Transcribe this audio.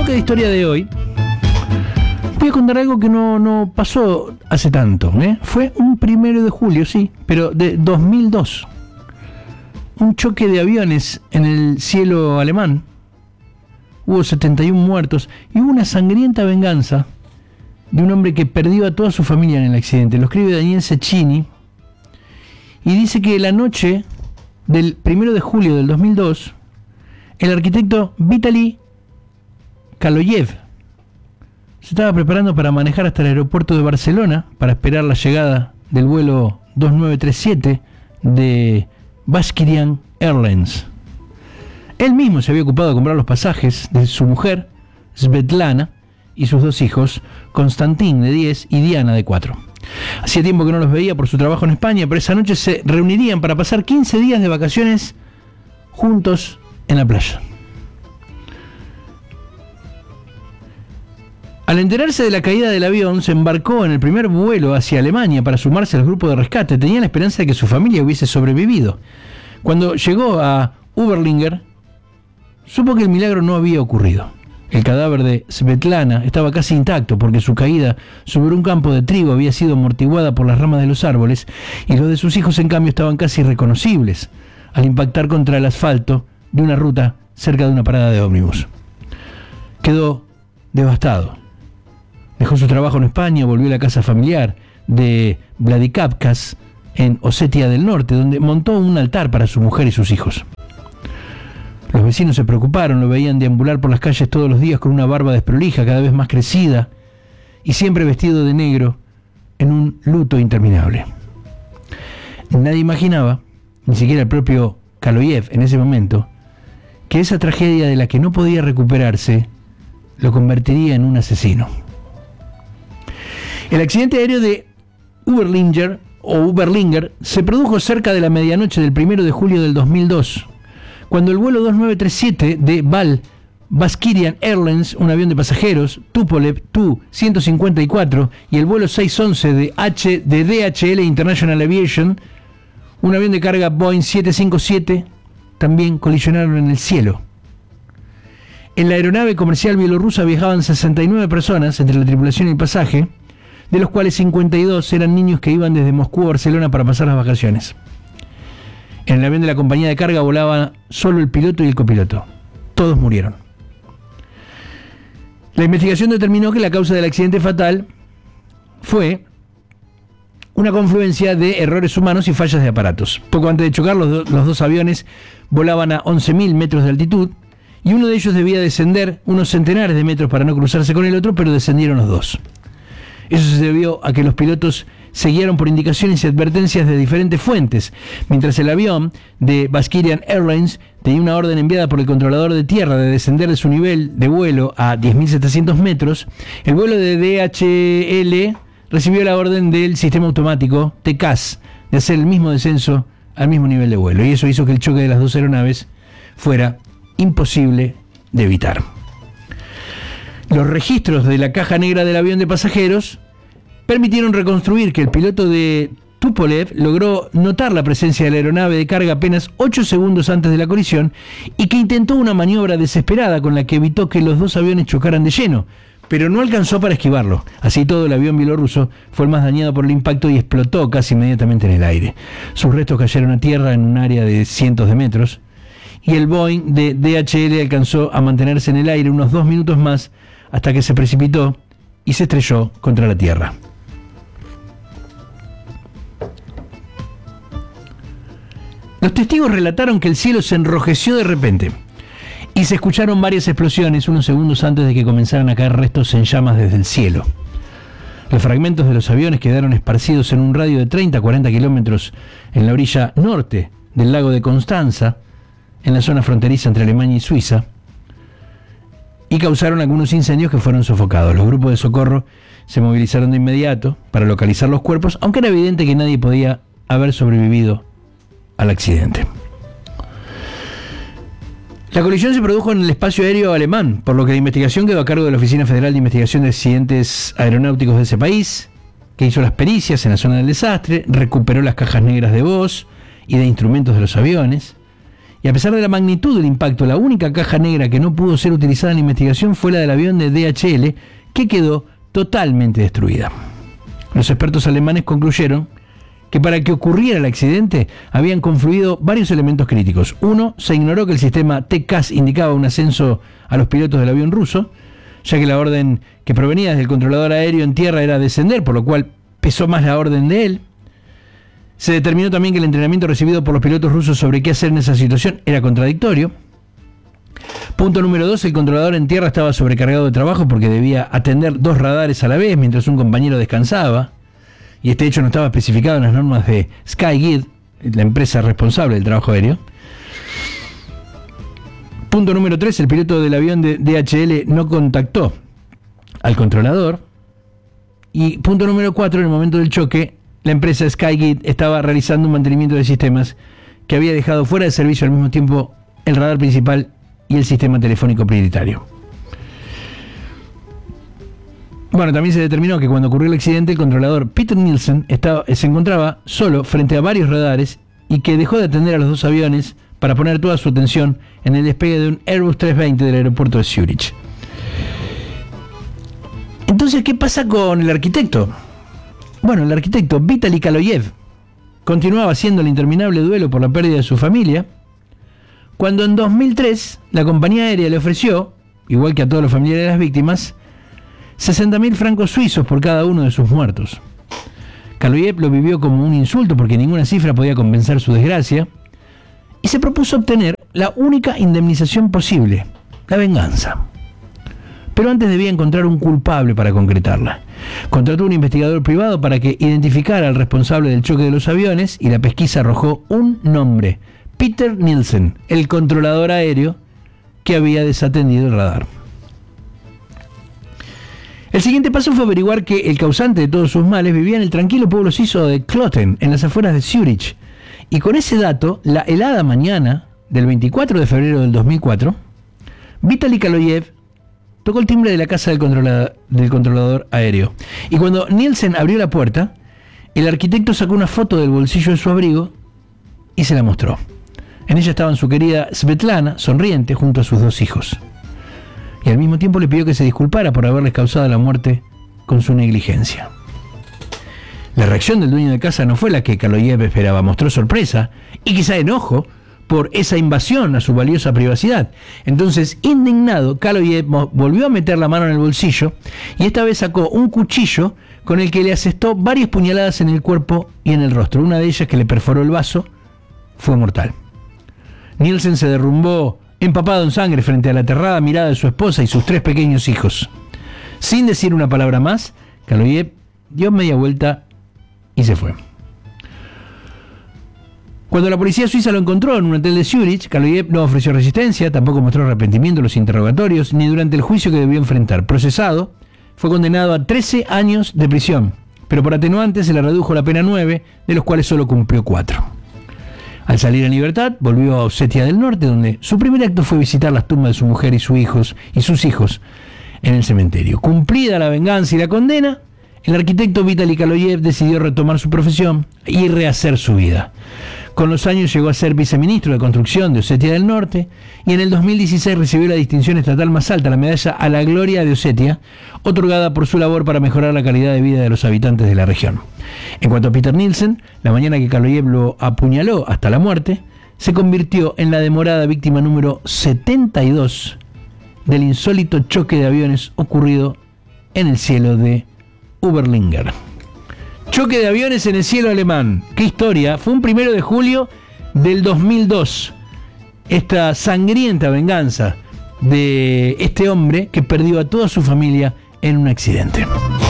bloque de historia de hoy voy a contar algo que no pasó hace tanto, ¿eh? Fue un 1 de julio, sí, pero de 2002. Un choque de aviones en el cielo alemán. Hubo 71 muertos y hubo una sangrienta venganza de un hombre que perdió a toda su familia en el accidente. Lo escribe Daniel Cecchini y dice que la noche del 1 de julio del 2002, el arquitecto Vitaly Kaloyev se estaba preparando para manejar hasta el aeropuerto de Barcelona para esperar la llegada del vuelo 2937 de Bashkirian Airlines. Él mismo se había ocupado de comprar los pasajes de su mujer, Svetlana, y sus 2 hijos, Konstantin, de 10, y Diana, de 4. Hacía tiempo que no los veía por su trabajo en España, pero esa noche se reunirían para pasar 15 días de vacaciones juntos en la playa. Al enterarse de la caída del avión, se embarcó en el primer vuelo hacia Alemania para sumarse al grupo de rescate. Tenía la esperanza de que su familia hubiese sobrevivido. Cuando llegó a Uberlinger, supo que el milagro no había ocurrido. El cadáver de Svetlana estaba casi intacto porque su caída sobre un campo de trigo había sido amortiguada por las ramas de los árboles, y los de sus hijos, en cambio, estaban casi irreconocibles al impactar contra el asfalto de una ruta cerca de una parada de ómnibus. Quedó devastado. Dejó su trabajo en España, volvió a la casa familiar de Vladikavkaz, en Osetia del Norte, donde montó un altar para su mujer y sus hijos. Los vecinos se preocuparon, lo veían deambular por las calles todos los días con una barba desprolija, cada vez más crecida, y siempre vestido de negro, en un luto interminable. Nadie imaginaba, ni siquiera el propio Kaloyev en ese momento, que esa tragedia de la que no podía recuperarse lo convertiría en un asesino. El accidente aéreo de Uberlinger se produjo cerca de la medianoche del 1 de julio del 2002, cuando el vuelo 2937 de Bashkirian Airlines, un avión de pasajeros, Tupolev Tu-154, y el vuelo 611 de DHL International Aviation, un avión de carga Boeing 757, también colisionaron en el cielo. En la aeronave comercial bielorrusa viajaban 69 personas entre la tripulación y el pasaje, de los cuales 52 eran niños que iban desde Moscú a Barcelona para pasar las vacaciones. En el avión de la compañía de carga volaban solo el piloto y el copiloto. Todos murieron. La investigación determinó que la causa del accidente fatal fue una confluencia de errores humanos y fallas de aparatos. Poco antes de chocar, los 2 aviones volaban a 11.000 metros de altitud, y uno de ellos debía descender unos centenares de metros para no cruzarse con el otro, pero descendieron los 2. Eso se debió a que los pilotos se guiaron por indicaciones y advertencias de diferentes fuentes. Mientras el avión de Bashkirian Airlines tenía una orden enviada por el controlador de tierra de descender de su nivel de vuelo a 10.700 metros, el vuelo de DHL recibió la orden del sistema automático TCAS de hacer el mismo descenso al mismo nivel de vuelo, y eso hizo que el choque de las 2 aeronaves fuera imposible de evitar. Los registros de la caja negra del avión de pasajeros permitieron reconstruir que el piloto de Tupolev logró notar la presencia de la aeronave de carga apenas 8 segundos antes de la colisión, y que intentó una maniobra desesperada con la que evitó que los 2 aviones chocaran de lleno, pero no alcanzó para esquivarlo. Así todo, el avión bielorruso fue el más dañado por el impacto y explotó casi inmediatamente en el aire. Sus restos cayeron a tierra en un área de cientos de metros, y el Boeing de DHL alcanzó a mantenerse en el aire unos 2 minutos más hasta que se precipitó y se estrelló contra la tierra. Los testigos relataron que el cielo se enrojeció de repente y se escucharon varias explosiones unos segundos antes de que comenzaran a caer restos en llamas desde el cielo. Los fragmentos de los aviones quedaron esparcidos en un radio de 30 a 40 kilómetros en la orilla norte del lago de Constanza, en la zona fronteriza entre Alemania y Suiza, y causaron algunos incendios que fueron sofocados. Los grupos de socorro se movilizaron de inmediato para localizar los cuerpos, aunque era evidente que nadie podía haber sobrevivido al accidente. La colisión se produjo en el espacio aéreo alemán, por lo que la investigación quedó a cargo de la Oficina Federal de Investigación de Accidentes Aeronáuticos de ese país, que hizo las pericias en la zona del desastre, recuperó las cajas negras de voz y de instrumentos de los aviones, Y a pesar de la magnitud del impacto, la única caja negra que no pudo ser utilizada en la investigación fue la del avión de DHL, que quedó totalmente destruida. Los expertos alemanes concluyeron que para que ocurriera el accidente habían confluido varios elementos críticos. Uno, se ignoró que el sistema TCAS indicaba un ascenso a los pilotos del avión ruso, ya que la orden que provenía del controlador aéreo en tierra era descender, por lo cual pesó más la orden de él. Se determinó también que el entrenamiento recibido por los pilotos rusos sobre qué hacer en esa situación era contradictorio. Punto número 2, el controlador en tierra estaba sobrecargado de trabajo porque debía atender 2 radares a la vez mientras un compañero descansaba, y este hecho no estaba especificado en las normas de SkyGuide, la empresa responsable del trabajo aéreo. Punto número 3, el piloto del avión de DHL no contactó al controlador. Y punto número 4, en el momento del choque, la empresa SkyGuide estaba realizando un mantenimiento de sistemas que había dejado fuera de servicio al mismo tiempo el radar principal y el sistema telefónico prioritario. Bueno, también se determinó que cuando ocurrió el accidente, el controlador Peter Nielsen se encontraba solo frente a varios radares y que dejó de atender a los 2 aviones para poner toda su atención en el despegue de un Airbus 320 del aeropuerto de Zurich. Entonces, ¿qué pasa con el arquitecto? Bueno, el arquitecto Vitaly Kaloyev continuaba haciendo el interminable duelo por la pérdida de su familia, cuando en 2003 la compañía aérea le ofreció, igual que a todos los familiares de las víctimas, 60.000 francos suizos por cada uno de sus muertos. Kaloyev lo vivió como un insulto porque ninguna cifra podía compensar su desgracia y se propuso obtener la única indemnización posible, la venganza. Pero antes debía encontrar un culpable para concretarla. Contrató un investigador privado para que identificara al responsable del choque de los aviones y la pesquisa arrojó un nombre: Peter Nielsen, el controlador aéreo que había desatendido el radar. El siguiente paso fue averiguar que el causante de todos sus males vivía en el tranquilo pueblo suizo de Kloten, en las afueras de Zurich. Y con ese dato, la helada mañana del 24 de febrero del 2004, Vitaly Kaloyev tocó el timbre de la casa del controlador aéreo. Y cuando Nielsen abrió la puerta, el arquitecto sacó una foto del bolsillo de su abrigo y se la mostró. En ella estaban su querida Svetlana, sonriente, junto a sus 2 hijos. Y al mismo tiempo le pidió que se disculpara por haberles causado la muerte con su negligencia. La reacción del dueño de casa no fue la que Kaloyev esperaba. Mostró sorpresa y quizá enojo por esa invasión a su valiosa privacidad. Entonces, indignado, Kaloyev volvió a meter la mano en el bolsillo y esta vez sacó un cuchillo con el que le asestó varias puñaladas en el cuerpo y en el rostro. Una de ellas, que le perforó el vaso, fue mortal. Nielsen se derrumbó empapado en sangre frente a la aterrada mirada de su esposa y sus 3 pequeños hijos. Sin decir una palabra más, Kaloyev dio media vuelta y se fue. Cuando la policía suiza lo encontró en un hotel de Zurich, Kaloyev no ofreció resistencia, tampoco mostró arrepentimiento en los interrogatorios, ni durante el juicio que debió enfrentar. Procesado, fue condenado a 13 años de prisión, pero por atenuantes se le redujo la pena 9, de los cuales solo cumplió 4. Al salir en libertad, volvió a Osetia del Norte, donde su primer acto fue visitar las tumbas de su mujer y sus hijos en el cementerio. Cumplida la venganza y la condena, el arquitecto Vitaly Kaloyev decidió retomar su profesión y rehacer su vida. Con los años llegó a ser viceministro de Construcción de Osetia del Norte y en el 2016 recibió la distinción estatal más alta, la medalla a la Gloria de Osetia, otorgada por su labor para mejorar la calidad de vida de los habitantes de la región. En cuanto a Peter Nielsen, la mañana que Kaloyev lo apuñaló hasta la muerte, se convirtió en la demorada víctima número 72 del insólito choque de aviones ocurrido en el cielo de Überlinger. Choque de aviones en el cielo alemán. ¡Qué historia! Fue un 1 de julio del 2002. Esta sangrienta venganza de este hombre que perdió a toda su familia en un accidente.